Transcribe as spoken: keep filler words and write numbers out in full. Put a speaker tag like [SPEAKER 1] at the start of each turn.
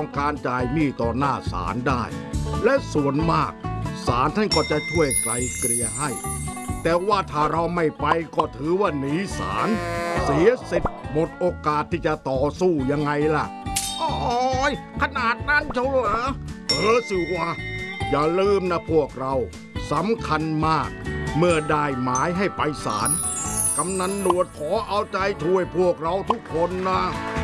[SPEAKER 1] ต้องการจ่ายหนี้ต่อหน้าศาลได้ และส่วนมากศาลท่านก็จะช่วยไกลเกลี่ยให้แต่ว่าถ้าเราไม่ไปก็ถือว่าหนีศาลเสียสิทธิ์หมดโอกาสที่จะต่อสู้ยังไงล่ะโอ้ยขนาดนั้นเชียวเหรอเออสิวะอย่าลืมนะพวกเราสำคัญมากเมื่อได้หมายให้ไปศาลกำนันหนวดขอเอาใจช่วยพวกเราทุกคนนะ